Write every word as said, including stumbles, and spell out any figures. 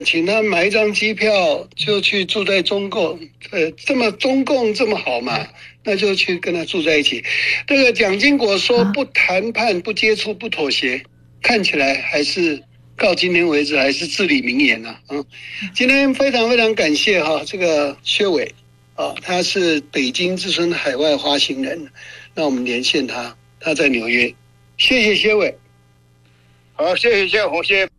请他买一张机票就去住在中共，呃，这么中共这么好嘛，那就去跟他住在一起。这个蒋经国说不谈判、不接触、不妥协，看起来还是到今天为止还是至理名言啊。嗯，今天非常非常感谢哈、啊，这个薛伟啊，他是北京资深海外花行人，那我们连线他，他在纽约，谢谢薛伟。 好，谢谢谢谢洪先。